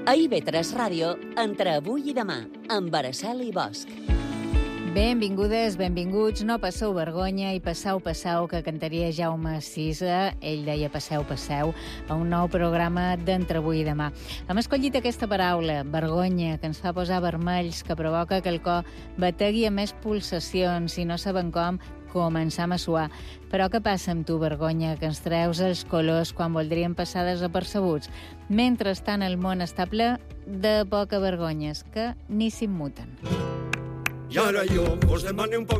A IB3 Ràdio, entre avui i demà, amb Araceli Bosch. Benvingudes, benvinguts, no passeu vergonya i passeu, que cantaria Jaume Sisa. Ell deia passeu, a un nou programa d'Entre avui i demà. Hem escollit aquesta paraula, vergonya, que ens fa posar vermells, que provoca que el cor bategui a més pulsacions i no sabem com començam a suar. Però què passa amb tu, vergonya, que ens treus els colors quan voldríem passar desapercebuts? Mentrestant, el món està ple de poca vergonyes, que ni s'immuten. Y ahora yo os demane un poco